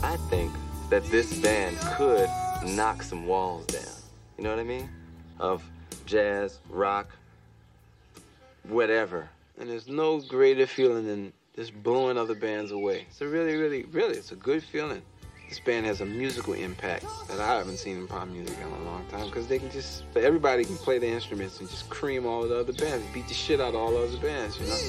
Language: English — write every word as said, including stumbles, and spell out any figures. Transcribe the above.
I think that this band could knock some walls down. You know what I mean? Of jazz, rock, whatever. And there's no greater feeling than just blowing other bands away. It's a really, really, really, it's a good feeling. This band has a musical impact that I haven't seen in pop music in a long time, because they can just, everybody can play the instruments and just cream all the other bands, beat the shit out of all the other bands, you know?